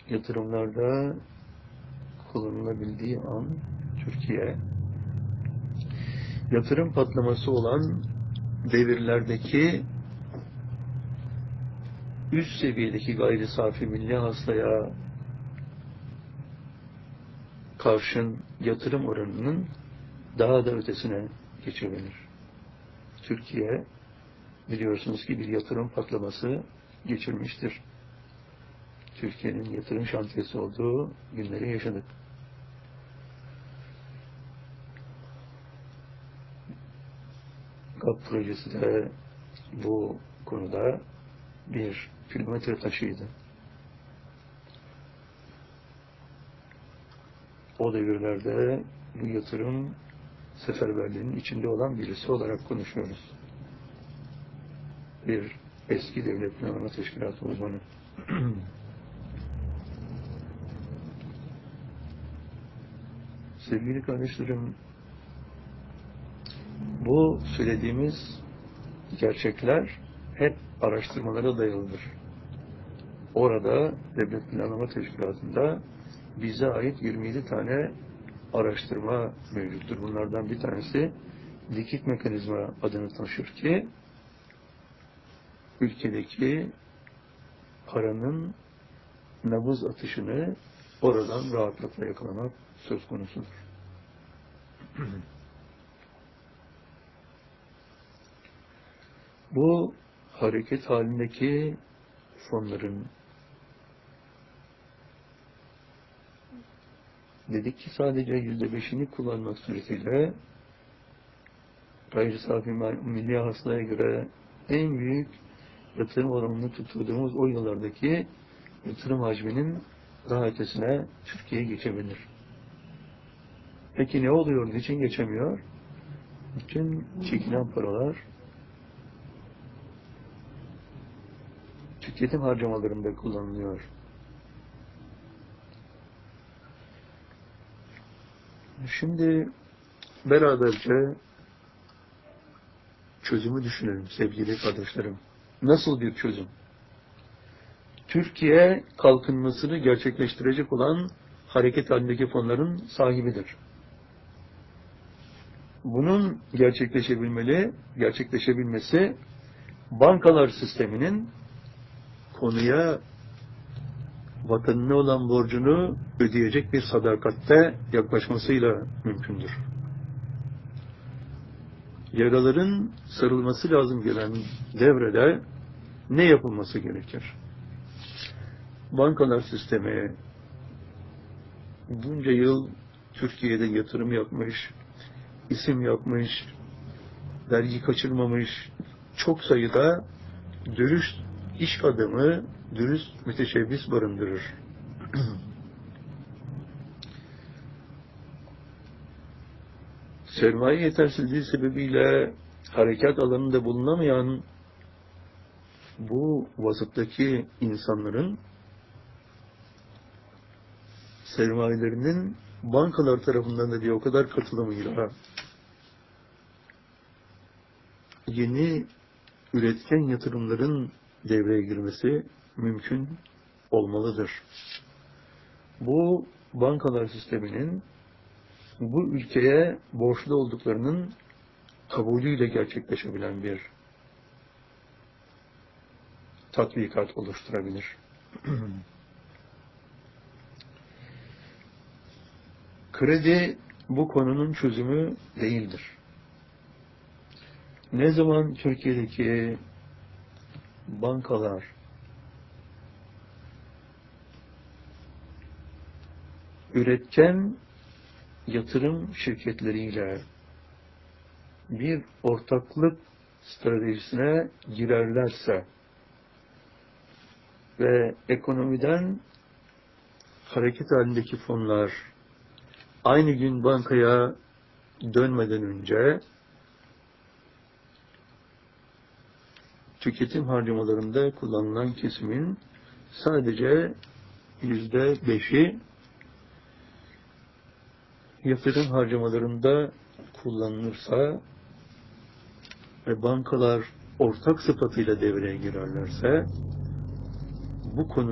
yatırımlarda kullanılabildiği an Türkiye, yatırım patlaması olan devirlerdeki üst seviyedeki gayri safi milli hasılaya karşın yatırım oranının daha da ötesine geçebilir. Türkiye biliyorsunuz ki bir yatırım patlaması geçirmiştir. Türkiye'nin yatırım şantiyesi olduğu günleri yaşadık. GAP projesi de bu konuda bir kilometre taşıydı. O devirlerde bu yatırım seferberliğinin içinde olan birisi olarak konuşuyoruz. Bir eski devlet planlama teşkilatı uzmanı. Sevgili kardeşlerim, bu söylediğimiz gerçekler hep araştırmalara dayalıdır. Orada devlet planlama teşkilatında bize ait 27 tane araştırma mevcuttur. Bunlardan bir tanesi likit mekanizma adını taşır ki ülkedeki paranın nabız atışını oradan rahatlıkla yakalamak söz konusudur. Bu hareket halindeki fonların dedik ki sadece %5'ini kullanmak suretiyle gayri safi milli hasılaya göre en büyük yatırım oranını tutturduğumuz o yıllardaki yatırım hacminin daha ötesine Türkiye geçebilir. Peki ne oluyor? Niçin geçemiyor? Bütün çekilen paralar tüketim harcamalarında kullanılıyor. Şimdi beraberce çözümü düşünelim sevgili kardeşlerim. Nasıl bir çözüm? Türkiye kalkınmasını gerçekleştirecek olan hareket halindeki fonların sahibidir. Bunun gerçekleşebilmesi bankalar sisteminin konuya vatanına olan borcunu ödeyecek bir sadakatte yaklaşmasıyla mümkündür. Yaraların sarılması lazım gelen devrede ne yapılması gerekir? Bankalar sistemi bunca yıl Türkiye'de yatırım yapmış, isim yapmış, vergi kaçırmamış, çok sayıda dürüst iş adamı, dürüst müteşebbis barındırır. Sermaye yetersizliği sebebiyle harekat alanında bulunamayan bu vasıftaki insanların sermayelerinin bankalar tarafından da diye o kadar katılımıyla yeni üretken yatırımların devreye girmesi mümkün olmalıdır. Bu bankalar sisteminin bu ülkeye borçlu olduklarının kabulüyle gerçekleşebilen bir tatbikat oluşturabilir. Kredi bu konunun çözümü değildir. Ne zaman Türkiye'deki bankalar üretken yatırım şirketleriyle bir ortaklık stratejisine girerlerse ve ekonomiden hareket halindeki fonlar aynı gün bankaya dönmeden önce tüketim harcamalarında kullanılan kesimin sadece %5'i yatırım harcamalarında kullanılırsa ve bankalar ortak sıfatıyla devreye girerlerse bu konu